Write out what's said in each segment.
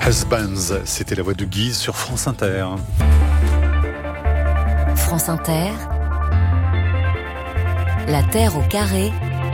Husbands, c'était la voix de Guise sur France Inter. France Inter, la Terre au carré,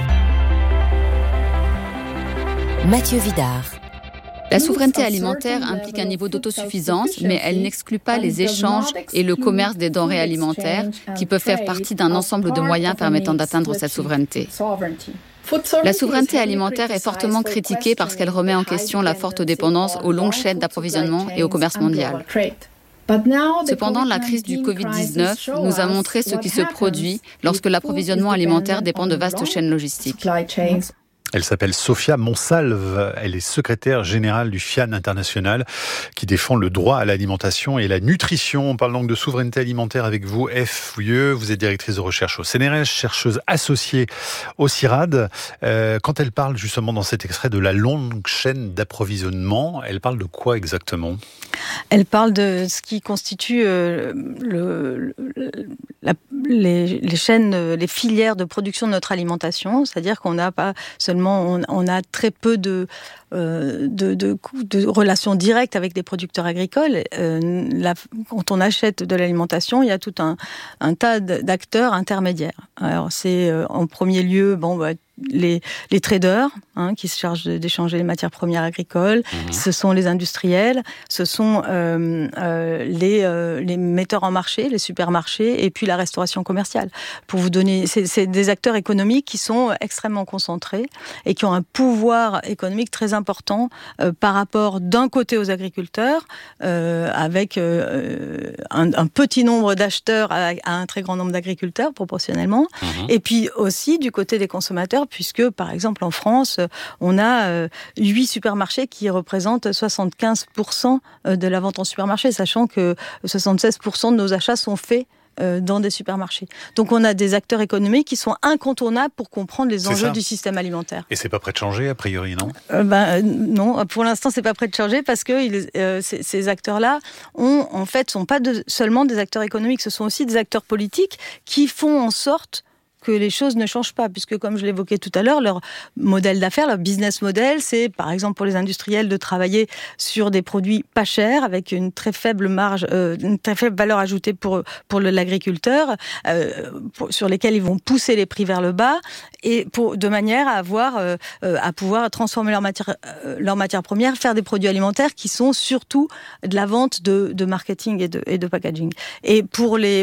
Mathieu Vidard. La souveraineté alimentaire implique un niveau d'autosuffisance, mais elle n'exclut pas les échanges et le commerce des denrées alimentaires qui peuvent faire partie d'un ensemble de moyens permettant d'atteindre cette souveraineté. La souveraineté alimentaire est fortement critiquée parce qu'elle remet en question la forte dépendance aux longues chaînes d'approvisionnement et au commerce mondial. Cependant, la crise du Covid-19 nous a montré ce qui se produit lorsque l'approvisionnement alimentaire dépend de vastes chaînes logistiques. Elle s'appelle Sophia Monsalve, elle est secrétaire générale du FIAN International qui défend le droit à l'alimentation et la nutrition. On parle donc de souveraineté alimentaire avec vous, F. Fouilleux. Vous êtes directrice de recherche au CNRS, chercheuse associée au CIRAD. Quand elle parle justement dans cet extrait de la longue chaîne d'approvisionnement, elle parle de quoi exactement ? Elle parle de ce qui constitue les chaînes, les filières de production de notre alimentation, c'est-à-dire qu'on n'a pas seulement, on a très peu de relations directes avec des producteurs agricoles. Quand on achète de l'alimentation, il y a tout un tas d'acteurs intermédiaires. Alors c'est en premier lieu, les traders qui se chargent d'échanger les matières premières agricoles, ce sont les industriels, ce sont les metteurs en marché, les supermarchés, et puis la restauration commerciale. Pour vous donner, c'est des acteurs économiques qui sont extrêmement concentrés et qui ont un pouvoir économique très important par rapport d'un côté aux agriculteurs, avec un petit nombre d'acheteurs à un très grand nombre d'agriculteurs proportionnellement, et puis aussi du côté des consommateurs, puisque par exemple en France, on a 8 supermarchés qui représentent 75% de la vente en supermarché, sachant que 76% de nos achats sont faits dans des supermarchés. Donc on a des acteurs économiques qui sont incontournables pour comprendre les enjeux du système alimentaire. Et c'est pas prêt de changer a priori, non ? Non, pour l'instant c'est pas prêt de changer parce que ces acteurs-là sont pas seulement des acteurs économiques, ce sont aussi des acteurs politiques qui font en sorte que les choses ne changent pas, puisque comme je l'évoquais tout à l'heure, leur modèle d'affaires, leur business model, c'est par exemple pour les industriels de travailler sur des produits pas chers, avec une très faible marge, une très faible valeur ajoutée pour l'agriculteur, sur lesquels ils vont pousser les prix vers le bas, et de manière à pouvoir transformer leur matière première, faire des produits alimentaires qui sont surtout de la vente de marketing et de packaging. Et pour les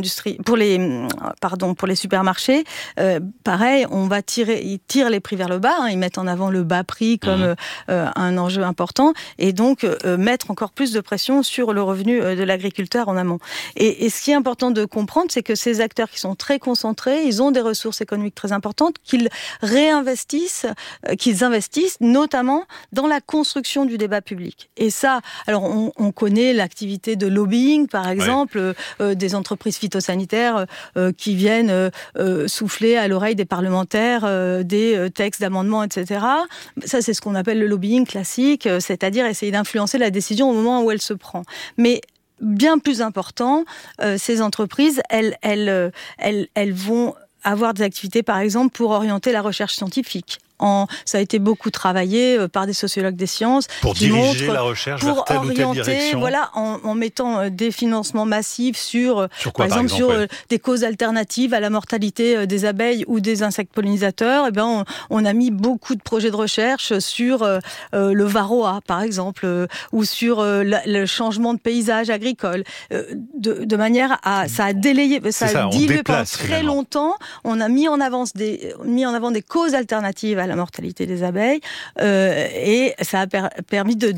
supermarchés, pareil, ils tirent les prix vers le bas, ils mettent en avant le bas prix comme un enjeu important, et donc mettre encore plus de pression sur le revenu de l'agriculteur en amont. Et ce qui est important de comprendre, c'est que ces acteurs qui sont très concentrés, ils ont des ressources économiques très importantes, qu'ils investissent notamment dans la construction du débat public. Et ça, alors on connaît l'activité de lobbying, par exemple, des entreprises phytosanitaires qui viennent souffler à l'oreille des parlementaires des textes d'amendements, etc. Ça, c'est ce qu'on appelle le lobbying classique, c'est-à-dire essayer d'influencer la décision au moment où elle se prend. Mais bien plus important, ces entreprises, elles vont avoir des activités, par exemple, pour orienter la recherche scientifique. Ça a été beaucoup travaillé par des sociologues des sciences pour diriger la recherche vers telle ou telle direction. Voilà, en mettant des financements massifs sur quoi, par exemple des causes alternatives à la mortalité des abeilles ou des insectes pollinisateurs. On a mis beaucoup de projets de recherche sur le varroa, par exemple, ou sur le changement de paysage agricole, de manière à ça a délayé, ça a dilué pendant très longtemps. On a mis en avant des causes alternatives à la mortalité des abeilles, et ça a permis de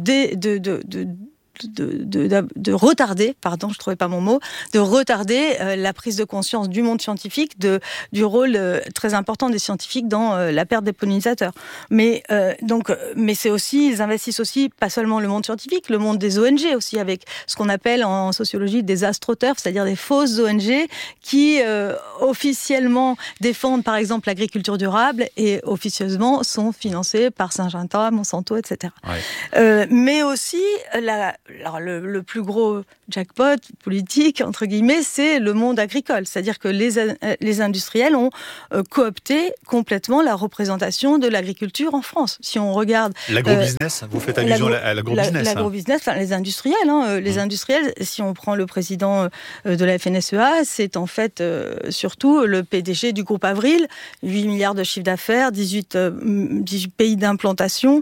retarder, je trouvais pas mon mot, de retarder la prise de conscience du monde scientifique du rôle très important des scientifiques dans la perte des pollinisateurs. Mais c'est aussi, ils investissent aussi pas seulement le monde scientifique, le monde des ONG aussi, avec ce qu'on appelle en sociologie des astroturfs, c'est-à-dire des fausses ONG qui officiellement défendent par exemple l'agriculture durable et officieusement sont financées par Syngenta, Monsanto, etc. Mais aussi alors le plus gros jackpot politique, entre guillemets, c'est le monde agricole. C'est-à-dire que les industriels ont coopté complètement la représentation de l'agriculture en France. Si on regarde... L'agrobusiness, vous faites allusion à l'agrobusiness. L'agrobusiness, enfin les industriels. Les industriels, si on prend le président de la FNSEA, c'est en fait surtout le PDG du groupe Avril, 8 milliards de chiffre d'affaires, 18 pays d'implantation.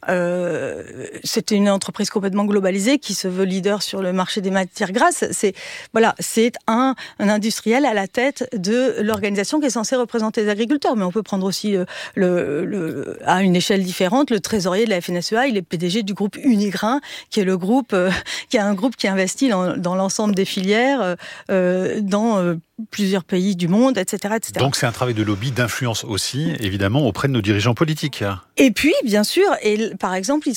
C'était une entreprise complètement globalisée qui se veut leader sur le marché des matières grasses. C'est un industriel à la tête de l'organisation qui est censée représenter les agriculteurs. Mais on peut prendre aussi à une échelle différente le trésorier de la FNSEA. Il est PDG du groupe Unigrain, qui est un groupe qui investit dans l'ensemble des filières dans plusieurs pays du monde, etc., etc. Donc c'est un travail de lobby, d'influence aussi, évidemment, auprès de nos dirigeants politiques. Et puis, bien sûr, par exemple,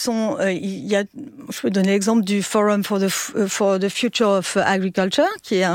je peux donner l'exemple du Forum for the Future of Agriculture, qui est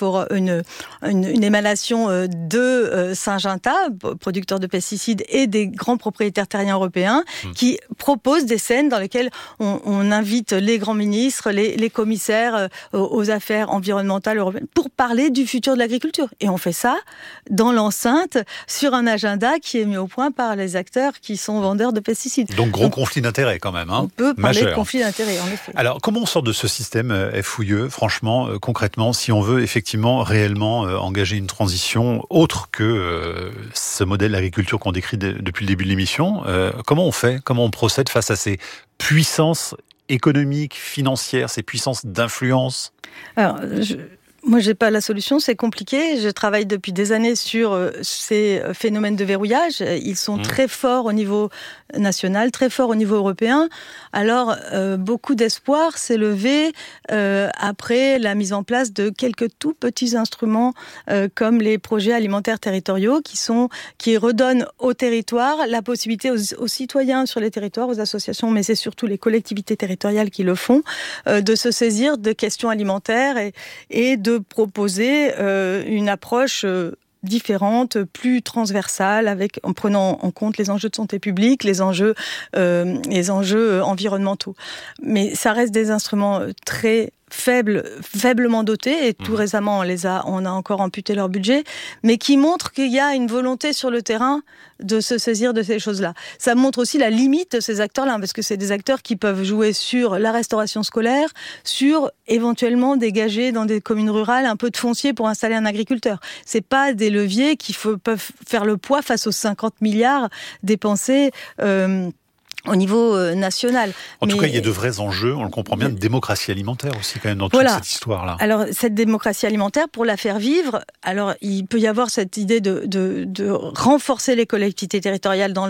une émanation de Syngenta, producteur de pesticides, et des grands propriétaires terriens européens, qui proposent des scènes dans lesquelles on invite les grands ministres, les commissaires aux affaires environnementales européennes, pour parler du futur de l'agriculture. Et on fait ça dans l'enceinte, sur un agenda qui est mis au point par les acteurs qui sont vendeurs de pesticides. Donc gros conflit d'intérêts quand même. On peut parler de conflit d'intérêts, en effet. Alors comment on sort de ce système fouilleux, franchement, concrètement, si on veut effectivement réellement engager une transition autre que ce modèle d'agriculture qu'on décrit depuis le début de l'émission, comment on fait ? Comment on procède face à ces puissances économiques, financières, ces puissances d'influence ? Alors, moi, j'ai pas la solution, c'est compliqué. Je travaille depuis des années sur ces phénomènes de verrouillage. Ils sont très forts au niveau national, très forts au niveau européen. Alors, beaucoup d'espoir s'est levé après la mise en place de quelques tout petits instruments comme les projets alimentaires territoriaux qui redonnent aux territoires la possibilité aux citoyens sur les territoires, aux associations, mais c'est surtout les collectivités territoriales qui le font, de se saisir de questions alimentaires et de proposer une approche différente, plus transversale, en prenant en compte les enjeux de santé publique, les enjeux environnementaux. Mais ça reste des instruments très faiblement dotés, et tout récemment on a encore amputé leur budget, mais qui montrent qu'il y a une volonté sur le terrain de se saisir de ces choses-là. Ça montre aussi la limite de ces acteurs-là, parce que c'est des acteurs qui peuvent jouer sur la restauration scolaire, sur éventuellement dégager dans des communes rurales un peu de foncier pour installer un agriculteur. C'est pas des leviers qui peuvent faire le poids face aux 50 milliards dépensés au niveau national. En tout cas, il y a de vrais enjeux, on le comprend bien, de démocratie alimentaire aussi quand même dans toute cette histoire-là. Alors, cette démocratie alimentaire, pour la faire vivre, alors il peut y avoir cette idée de renforcer les collectivités territoriales dans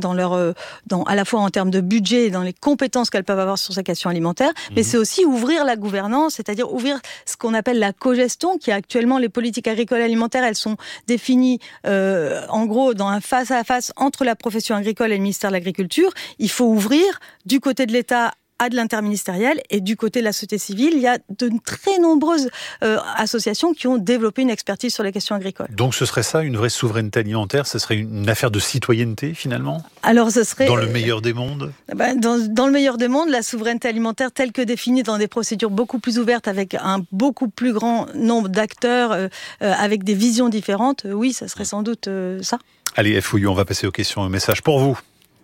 à la fois en termes de budget et dans les compétences qu'elles peuvent avoir sur ces questions alimentaires, mais c'est aussi ouvrir la gouvernance, c'est-à-dire ouvrir ce qu'on appelle la cogestion, qui actuellement, les politiques agricoles et alimentaires, elles sont définies en gros dans un face-à-face entre la profession agricole et le ministère de l'Agriculture. Il faut ouvrir du côté de l'État à de l'interministériel, et du côté de la société civile, il y a de très nombreuses associations qui ont développé une expertise sur les questions agricoles. Donc ce serait ça, une vraie souveraineté alimentaire ? Ce serait une affaire de citoyenneté finalement ? Alors ce serait... Dans le meilleur des mondes ? Dans le meilleur des mondes, la souveraineté alimentaire telle que définie dans des procédures beaucoup plus ouvertes, avec un beaucoup plus grand nombre d'acteurs, avec des visions différentes, oui, ça serait sans doute ça. Allez, FOU, on va passer aux questions, aux messages pour vous.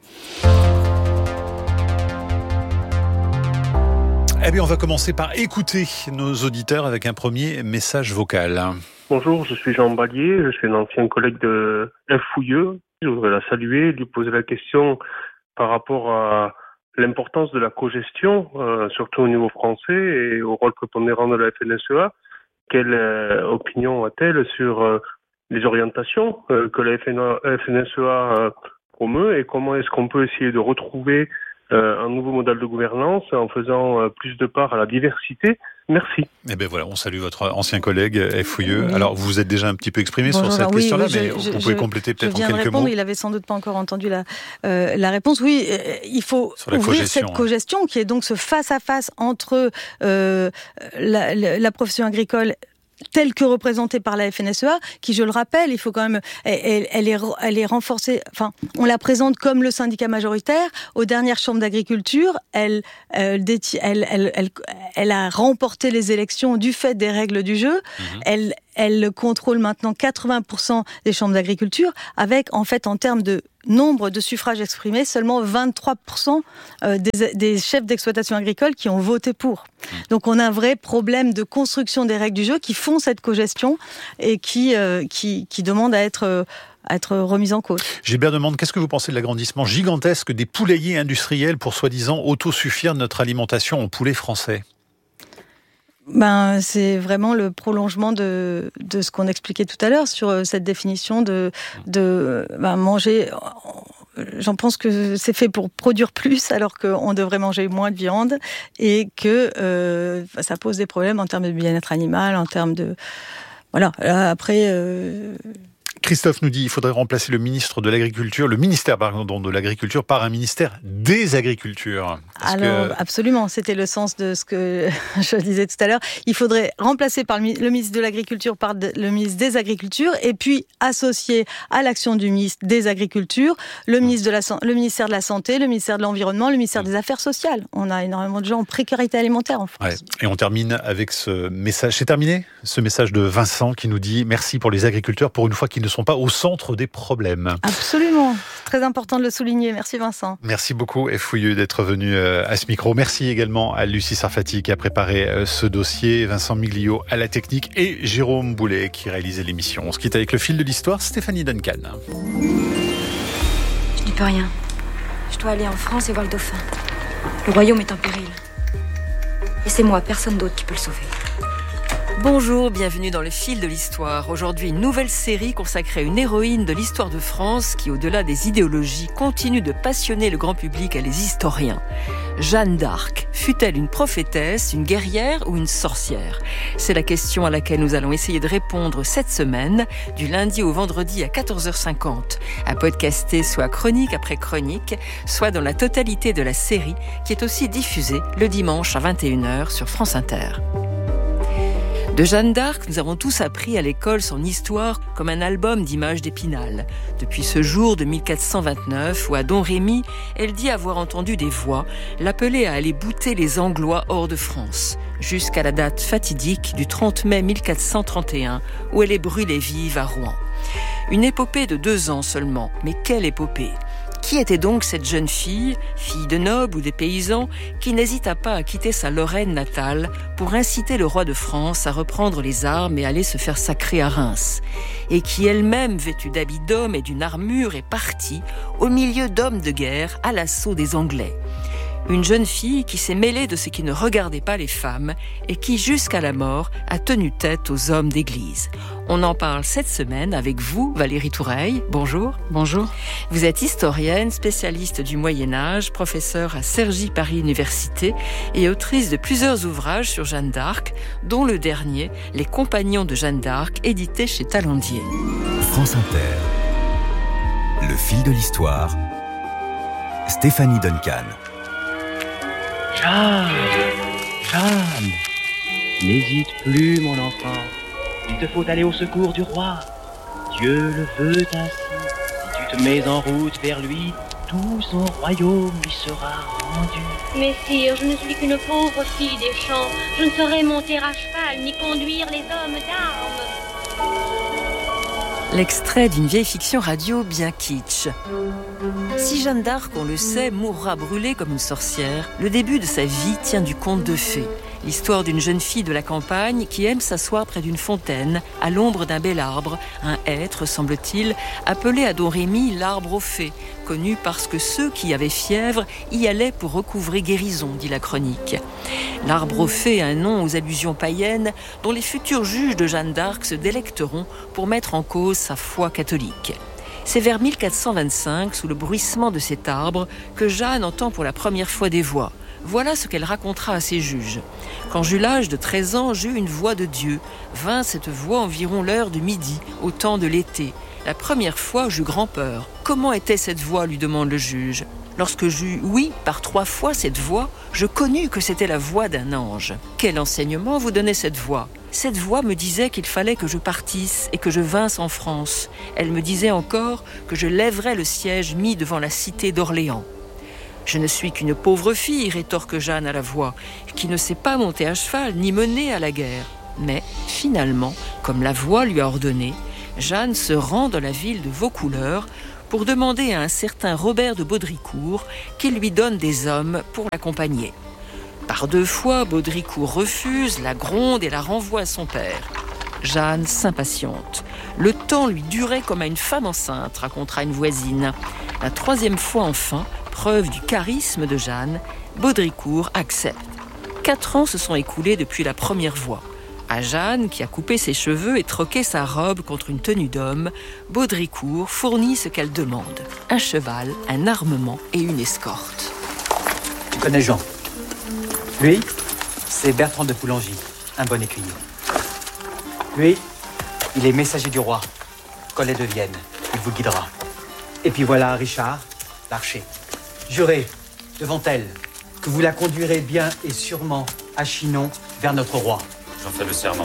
Eh bien, on va commencer par écouter nos auditeurs avec un premier message vocal. Bonjour, je suis Jean Ballier, je suis un ancien collègue de Fouilleux. Je voudrais la saluer, lui poser la question par rapport à l'importance de la cogestion, surtout au niveau français, et au rôle prépondérant de la FNSEA. Quelle opinion a-t-elle sur les orientations que la FNSEA promeut, et comment est-ce qu'on peut essayer de retrouver un nouveau modèle de gouvernance en faisant plus de part à la diversité. Merci. Eh bien voilà, on salue votre ancien collègue Fouilleux. Oui. Alors, vous vous êtes déjà un petit peu exprimé sur cette question-là, mais vous pouvez compléter peut-être en quelques mots. Il avait sans doute pas encore entendu la réponse. Oui, il faut ouvrir cette cogestion qui est donc ce face-à-face entre la profession agricole telle que représentée par la FNSEA, qui, je le rappelle, il faut quand même, elle est renforcée. Enfin, on la présente comme le syndicat majoritaire. Aux dernières chambres d'agriculture, elle a remporté les élections du fait des règles du jeu. Elle contrôle maintenant 80% des chambres d'agriculture, avec, en fait, en termes de nombre de suffrages exprimés, seulement 23% des chefs d'exploitation agricole qui ont voté pour. Donc on a un vrai problème de construction des règles du jeu qui font cette cogestion et qui demandent à être remise en cause. Gilbert demande, qu'est-ce que vous pensez de l'agrandissement gigantesque des poulaillers industriels pour soi-disant autosuffire notre alimentation en poulet français ? C'est vraiment le prolongement de ce qu'on expliquait tout à l'heure sur cette définition de manger. J'en pense que c'est fait pour produire plus alors qu'on devrait manger moins de viande et que ça pose des problèmes en termes de bien-être animal, en termes de... Voilà, après... Christophe nous dit qu'il faudrait remplacer le ministère de l'Agriculture par un ministère des Agricultures. Absolument, c'était le sens de ce que je disais tout à l'heure. Il faudrait remplacer par le ministre de l'Agriculture par le ministre des Agricultures et puis associer à l'action du ministre des Agricultures le ministère de la Santé, le ministère de l'Environnement, le ministère des Affaires sociales. On a énormément de gens en précarité alimentaire en France. Ouais. Et on termine avec ce message. C'est terminé ? Ce message de Vincent qui nous dit « Merci pour les agriculteurs pour une fois qu'ils ne sont pas au centre des problèmes ». Absolument, très important de le souligner. Merci Vincent. Merci beaucoup F. Fouilleux d'être venu à ce micro. Merci également à Lucie Sarfati qui a préparé ce dossier, Vincent Miglio à la technique et Jérôme Boulet qui réalisait l'émission. On se quitte avec le fil de l'histoire, Stéphanie Duncan. Je n'y peux rien. Je dois aller en France et voir le dauphin. Le royaume est en péril. Et c'est moi, personne d'autre qui peut le sauver. Bonjour, bienvenue dans le fil de l'histoire. Aujourd'hui, une nouvelle série consacrée à une héroïne de l'histoire de France qui, au-delà des idéologies, continue de passionner le grand public et les historiens. Jeanne d'Arc, fut-elle une prophétesse, une guerrière ou une sorcière ? C'est la question à laquelle nous allons essayer de répondre cette semaine, du lundi au vendredi à 14h50, à podcaster soit chronique après chronique, soit dans la totalité de la série qui est aussi diffusée le dimanche à 21h sur France Inter. De Jeanne d'Arc, nous avons tous appris à l'école son histoire comme un album d'images d'Épinal. Depuis ce jour de 1429 où à Don Rémy, elle dit avoir entendu des voix l'appeler à aller bouter les Anglois hors de France, jusqu'à la date fatidique du 30 mai 1431 où elle est brûlée vive à Rouen. Une épopée de 2 ans seulement, mais quelle épopée ! Qui était donc cette jeune fille de nobles ou des paysans, qui n'hésita pas à quitter sa Lorraine natale pour inciter le roi de France à reprendre les armes et aller se faire sacrer à Reims, et qui elle-même, vêtue d'habits d'homme et d'une armure, est partie, au milieu d'hommes de guerre, à l'assaut des Anglais. Une jeune fille qui s'est mêlée de ce qui ne regardait pas les femmes et qui, jusqu'à la mort, a tenu tête aux hommes d'église. On en parle cette semaine avec vous, Valérie Toureille. Bonjour. Bonjour. Vous êtes historienne, spécialiste du Moyen-Âge, professeure à Cergy Paris Université et autrice de plusieurs ouvrages sur Jeanne d'Arc, dont le dernier, Les Compagnons de Jeanne d'Arc, édité chez Talandier. France Inter. Le fil de l'histoire. Stéphanie Duncan. Jeanne, n'hésite plus, mon enfant. Il te faut aller au secours du roi. Dieu le veut ainsi. Si tu te mets en route vers lui, tout son royaume lui sera rendu. Mais sire, je ne suis qu'une pauvre fille des champs. Je ne saurais monter à cheval ni conduire les hommes d'armes. L'extrait d'une vieille fiction radio bien kitsch. Si Jeanne d'Arc, on le sait, mourra brûlée comme une sorcière, le début de sa vie tient du conte de fées. L'histoire d'une jeune fille de la campagne qui aime s'asseoir près d'une fontaine, à l'ombre d'un bel arbre, un hêtre, semble-t-il, appelé à Don Rémy l'arbre aux fées, connu parce que ceux qui avaient fièvre y allaient pour recouvrer guérison, dit la chronique. L'arbre aux fées a un nom aux allusions païennes dont les futurs juges de Jeanne d'Arc se délecteront pour mettre en cause sa foi catholique. C'est vers 1425, sous le bruissement de cet arbre, que Jeanne entend pour la première fois des voix. Voilà ce qu'elle racontera à ses juges. Quand j'eus l'âge de 13 ans, j'eus une voix de Dieu. Vint cette voix environ l'heure de midi, au temps de l'été. La première fois, j'eus grand peur. Comment était cette voix, lui demande le juge. Lorsque j'eus oui par 3 fois cette voix, je connus que c'était la voix d'un ange. Quel enseignement vous donnait cette voix ? Cette voix me disait qu'il fallait que je partisse et que je vinsse en France. Elle me disait encore que je lèverais le siège mis devant la cité d'Orléans. « Je ne suis qu'une pauvre fille, rétorque Jeanne à la voix, qui ne sait pas monter à cheval ni mener à la guerre. » Mais finalement, comme la voix lui a ordonné, Jeanne se rend dans la ville de Vaucouleurs pour demander à un certain Robert de Baudricourt qu'il lui donne des hommes pour l'accompagner. Par 2 fois, Baudricourt refuse, la gronde et la renvoie à son père. Jeanne s'impatiente. Le temps lui durait comme à une femme enceinte, racontera une voisine. La 3e fois enfin, preuve du charisme de Jeanne, Baudricourt accepte. 4 ans se sont écoulés depuis la première voix. À Jeanne, qui a coupé ses cheveux et troqué sa robe contre une tenue d'homme, Baudricourt fournit ce qu'elle demande. Un cheval, un armement et une escorte. Tu connais Jean ? Lui, c'est Bertrand de Poulengy, un bon écuyer. Lui, il est messager du roi, Collet de Vienne, il vous guidera. Et puis voilà Richard, l'archer. Jurez, devant elle, que vous la conduirez bien et sûrement à Chinon vers notre roi. J'en fais le serment.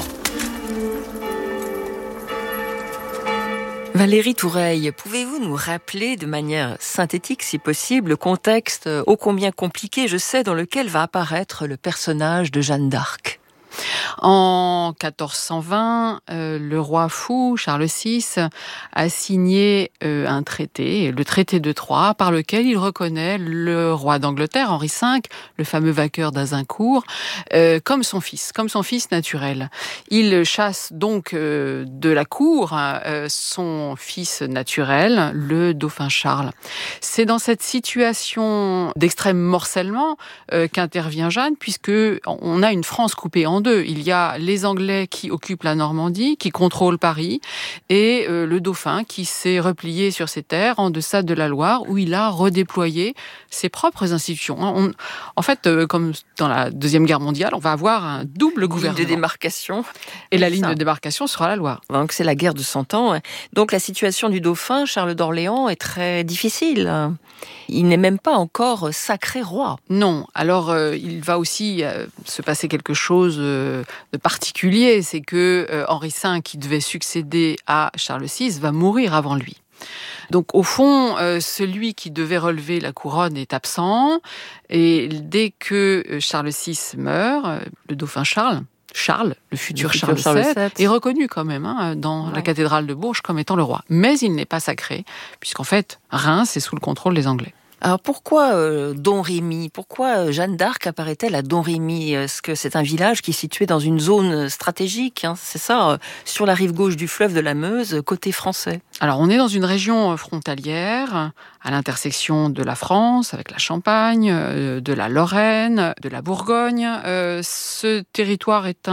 Valérie Toureille, pouvez-vous nous rappeler de manière synthétique, si possible, le contexte ô combien compliqué, je sais, dans lequel va apparaître le personnage de Jeanne d'Arc ? En 1420, le roi fou, Charles VI, a signé un traité, le traité de Troyes, par lequel il reconnaît le roi d'Angleterre, Henri V, le fameux vainqueur d'Azincourt, comme son fils naturel. Il chasse donc de la cour son fils naturel, le dauphin Charles. C'est dans cette situation d'extrême morcellement qu'intervient Jeanne, puisque on a une France coupée en deux. Il y a les Anglais qui occupent la Normandie, qui contrôlent Paris, et le dauphin qui s'est replié sur ses terres en deçà de la Loire, où il a redéployé ses propres institutions. En fait, comme dans la Deuxième Guerre mondiale, on va avoir un double gouvernement. Ligne de démarcation. Et la ligne de démarcation sera la Loire. Donc c'est la guerre de 100 ans. Donc la situation du dauphin, Charles d'Orléans, est très difficile. Il n'est même pas encore sacré roi. Non. Alors, il va aussi se passer quelque chose de particulier. C'est que Henri V, qui devait succéder à Charles VI, va mourir avant lui. Donc, au fond, celui qui devait relever la couronne est absent. Et dès que Charles VI meurt, le dauphin Charles, le futur Charles VII, est reconnu quand même dans la cathédrale de Bourges comme étant le roi. Mais il n'est pas sacré, puisqu'en fait, Reims est sous le contrôle des Anglais. Alors pourquoi Domrémy ? Pourquoi Jeanne d'Arc apparaît-elle à Domrémy ? Est-ce que c'est un village qui est situé dans une zone stratégique, c'est ça, sur la rive gauche du fleuve de la Meuse, côté français ? Alors on est dans une région frontalière, à l'intersection de la France, avec la Champagne, de la Lorraine, de la Bourgogne. Ce territoire est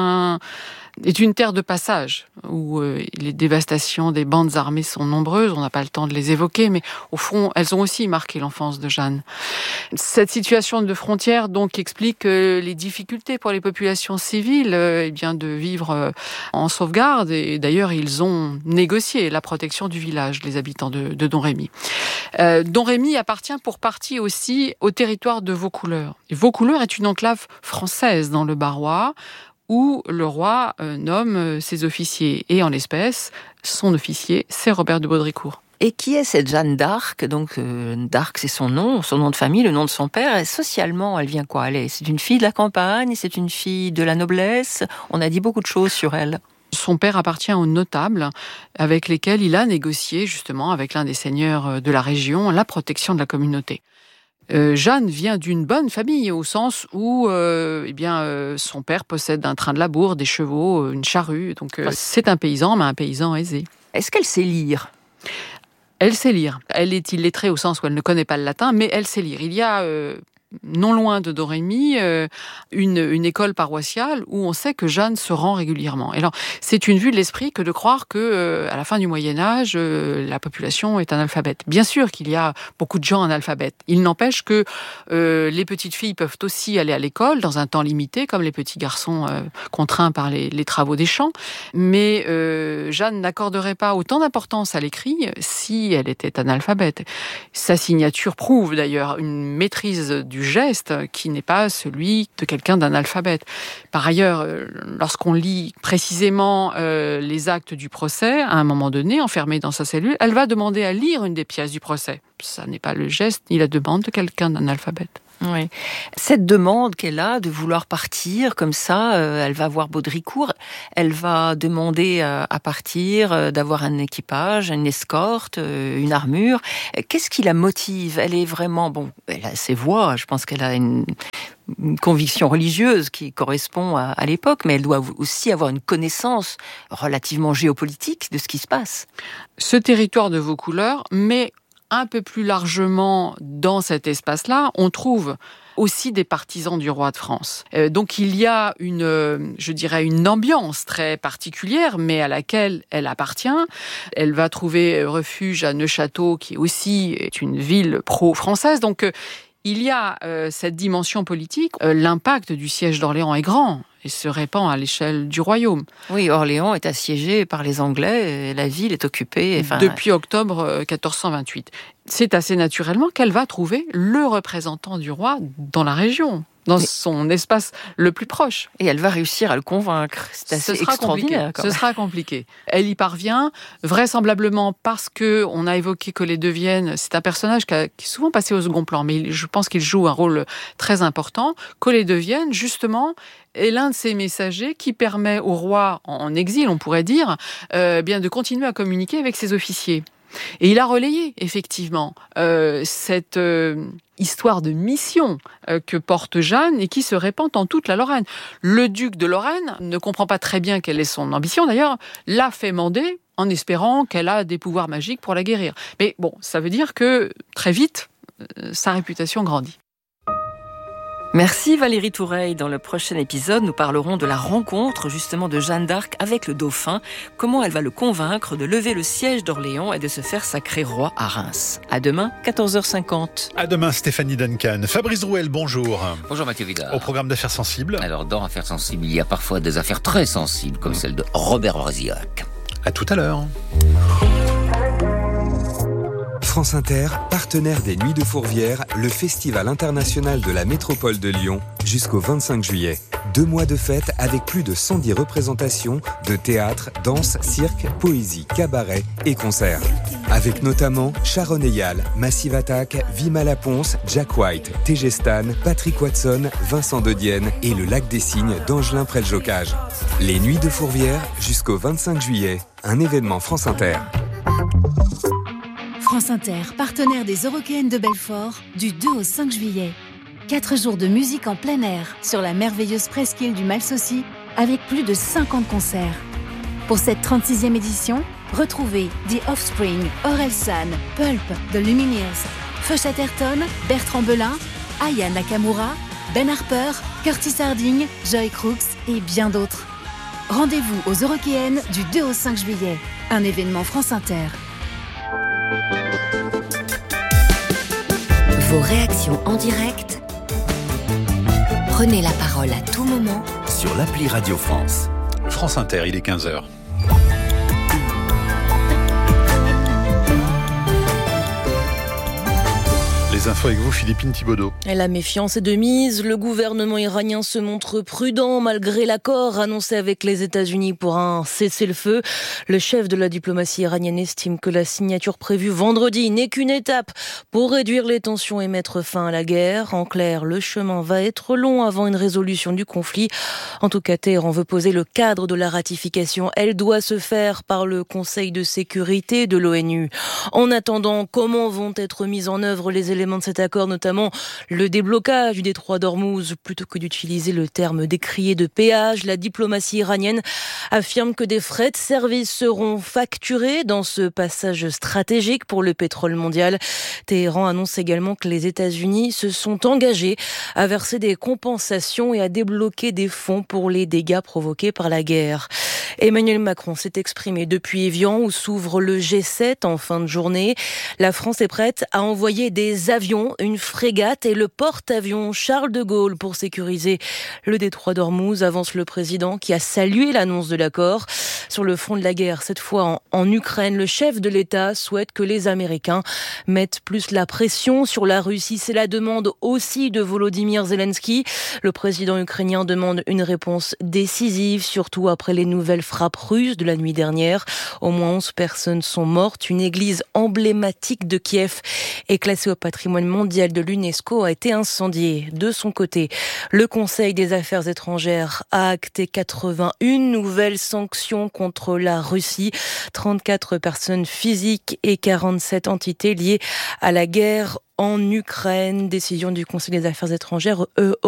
une terre de passage, où les dévastations des bandes armées sont nombreuses. On n'a pas le temps de les évoquer, mais au fond, elles ont aussi marqué l'enfance de Jeanne. Cette situation de frontière, donc, explique les difficultés pour les populations civiles de vivre en sauvegarde. Et d'ailleurs, ils ont négocié la protection du village, les habitants de Domrémy. Domrémy appartient pour partie aussi au territoire de Vaucouleurs. Et Vaucouleurs est une enclave française dans le Barrois, où le roi nomme ses officiers. Et en l'espèce, son officier, c'est Robert de Baudricourt. Et qui est cette Jeanne d'Arc ? Donc, d'Arc, c'est son nom de famille, le nom de son père. Et socialement, elle vient quoi ? C'est une fille de la campagne, c'est une fille de la noblesse. On a dit beaucoup de choses sur elle. Son père appartient aux notables avec lesquels il a négocié, justement, avec l'un des seigneurs de la région, la protection de la communauté. Jeanne vient d'une bonne famille, au sens où son père possède un train de labour, des chevaux, une charrue. Donc c'est un paysan, mais un paysan aisé. Est-ce qu'elle sait lire ? Elle sait lire. Elle est illettrée au sens où elle ne connaît pas le latin, mais elle sait lire. Il y a non loin de Domrémy, une école paroissiale où on sait que Jeanne se rend régulièrement. Et alors, c'est une vue de l'esprit que de croire que à la fin du Moyen-Âge, la population est analphabète. Bien sûr qu'il y a beaucoup de gens analphabètes. Il n'empêche que les petites filles peuvent aussi aller à l'école dans un temps limité, comme les petits garçons contraints par les travaux des champs. Mais Jeanne n'accorderait pas autant d'importance à l'écrit si elle était analphabète. Sa signature prouve d'ailleurs une maîtrise du du geste qui n'est pas celui de quelqu'un d'analphabète. Par ailleurs, lorsqu'on lit précisément les actes du procès, à un moment donné, enfermée dans sa cellule, elle va demander à lire une des pièces du procès. Ça n'est pas le geste ni la demande de quelqu'un d'analphabète. Oui. Cette demande qu'elle a de vouloir partir comme ça, elle va voir Baudricourt, elle va demander à partir, d'avoir un équipage, une escorte, une armure. Qu'est-ce qui la motive ? Elle est vraiment, elle a ses voix, je pense qu'elle a une conviction religieuse qui correspond à l'époque, mais elle doit aussi avoir une connaissance relativement géopolitique de ce qui se passe. Ce territoire de Vaucouleurs, mais un peu plus largement dans cet espace-là, on trouve aussi des partisans du roi de France. Donc il y a une ambiance très particulière, mais à laquelle elle appartient. Elle va trouver refuge à Neufchâteau, qui aussi est une ville pro-française. Donc il y a cette dimension politique. L'impact du siège d'Orléans est grand et se répand à l'échelle du royaume. Oui, Orléans est assiégée par les Anglais et la ville est occupée. Depuis octobre 1428. C'est assez naturellement qu'elle va trouver le représentant du roi dans la région, dans son espace le plus proche. Et elle va réussir à le convaincre. C'est assez extraordinaire. Ce sera compliqué. Elle y parvient, vraisemblablement parce qu'on a évoqué Collet de Vienne. C'est un personnage qui est souvent passé au second plan, mais je pense qu'il joue un rôle très important. Collet de Vienne, justement, est l'un de ces messagers qui permet au roi, en exil, on pourrait dire, de continuer à communiquer avec ses officiers. Et il a relayé, effectivement, cette histoire de mission que porte Jeanne et qui se répand en toute la Lorraine. Le duc de Lorraine ne comprend pas très bien quelle est son ambition, d'ailleurs, l'a fait mander en espérant qu'elle a des pouvoirs magiques pour la guérir. Mais ça veut dire que, très vite, sa réputation grandit. Merci Valérie Toureille. Dans le prochain épisode, nous parlerons de la rencontre justement de Jeanne d'Arc avec le dauphin, comment elle va le convaincre de lever le siège d'Orléans et de se faire sacrer roi à Reims. À demain, 14h50. À demain, Stéphanie Duncan. Fabrice Drouel, bonjour. Bonjour Mathieu Vidal. Au programme d'affaires sensibles. Alors, dans Affaires sensibles, il y a parfois des affaires très sensibles, comme celle de Robert Brasillac. À tout à l'heure. France Inter, partenaire des Nuits de Fourvière, le festival international de la métropole de Lyon, jusqu'au 25 juillet. 2 mois de fête avec plus de 110 représentations de théâtre, danse, cirque, poésie, cabaret et concerts. Avec notamment Sharon Eyal, Massive Attack, Vima Laponce, Jack White, TG Stan, Patrick Watson, Vincent De Dienne et le Lac des Cygnes d'Angelin Près-le-Jocage. Les Nuits de Fourvière jusqu'au 25 juillet, un événement France Inter. France Inter, partenaire des Eurockéennes de Belfort, du 2 au 5 juillet. 4 jours de musique en plein air sur la merveilleuse presqu'île du Malsaucy, avec plus de 50 concerts. Pour cette 36e édition, retrouvez The Offspring, Orelsan, Pulp, The Lumineers, Feu Chatterton, Bertrand Belin, Aya Nakamura, Ben Harper, Curtis Harding, Joy Crooks et bien d'autres. Rendez-vous aux Eurockéennes du 2 au 5 juillet, un événement France Inter. Vos réactions en direct, prenez la parole à tout moment sur l'appli Radio France. France Inter, il est 15h. Les infos avec vous, Philippine Thibaudeau. La méfiance est de mise. Le gouvernement iranien se montre prudent malgré l'accord annoncé avec les États-Unis pour un cessez-le-feu. Le chef de la diplomatie iranienne estime que la signature prévue vendredi n'est qu'une étape pour réduire les tensions et mettre fin à la guerre. En clair, le chemin va être long avant une résolution du conflit. En tout cas, Téhéran veut poser le cadre de la ratification. Elle doit se faire par le Conseil de sécurité de l'ONU. En attendant, comment vont être mises en œuvre les éléments de cet accord, notamment le déblocage du détroit d'Ormuz, plutôt que d'utiliser le terme décrié de péage. La diplomatie iranienne affirme que des frais de service seront facturés dans ce passage stratégique pour le pétrole mondial. Téhéran annonce également que les États-Unis se sont engagés à verser des compensations et à débloquer des fonds pour les dégâts provoqués par la guerre. Emmanuel Macron s'est exprimé depuis Évian où s'ouvre le G7 en fin de journée. La France est prête à envoyer des avions, une frégate et le porte-avions Charles de Gaulle pour sécuriser le détroit d'Ormuz, avance le président qui a salué l'annonce de l'accord. Sur le front de la guerre, cette fois en Ukraine, le chef de l'État souhaite que les Américains mettent plus la pression sur la Russie. C'est la demande aussi de Volodymyr Zelensky. Le président ukrainien demande une réponse décisive, surtout après les nouvelles frappes russes de la nuit dernière. Au moins 11 personnes sont mortes. Une église emblématique de Kiev est classée au patrimoine mondial de l'UNESCO, a été incendiée. De son côté, le Conseil des Affaires étrangères a acté 81 nouvelles sanctions contre la Russie. 34 personnes physiques et 47 entités liées à la guerre en Ukraine. Décision du Conseil des Affaires étrangères